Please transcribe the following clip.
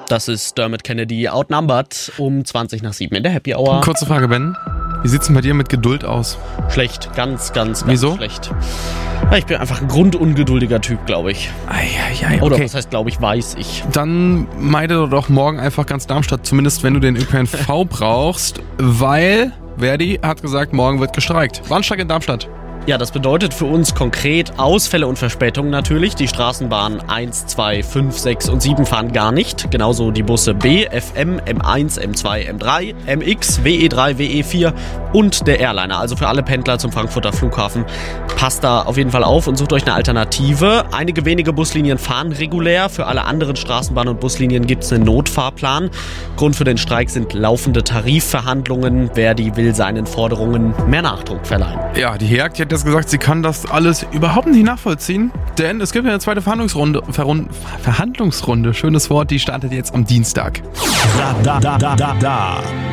Das ist Dermot Kennedy, Outnumbered, um 20 nach 7 in der Happy Hour. Kurze Frage, Ben. Wie sieht's denn bei dir mit Geduld aus? Schlecht, ganz Wieso? schlecht. Ja, ich bin einfach ein grundungeduldiger Typ, glaube ich. Okay. Oder was heißt, glaube ich, weiß ich. Dann meide doch morgen einfach ganz Darmstadt, zumindest wenn du den ÖPNV brauchst, weil Verdi hat gesagt, morgen wird gestreikt. Bahnsteig in Darmstadt. Ja, das bedeutet für uns konkret Ausfälle und Verspätungen natürlich. Die Straßenbahnen 1, 2, 5, 6 und 7 fahren gar nicht. Genauso die Busse B, FM, M1, M2, M3, MX, WE3, WE4 und der Airliner. Also für alle Pendler zum Frankfurter Flughafen. Passt da auf jeden Fall auf und sucht euch eine Alternative. Einige wenige Buslinien fahren regulär. Für alle anderen Straßenbahnen und Buslinien gibt es einen Notfahrplan. Grund für den Streik sind laufende Tarifverhandlungen. Verdi will seinen Forderungen mehr Nachdruck verleihen. Ja, die HEAG hat jetzt gesagt, sie kann das alles überhaupt nicht nachvollziehen, denn es gibt eine zweite Verhandlungsrunde, schönes Wort, die startet jetzt am Dienstag. Da.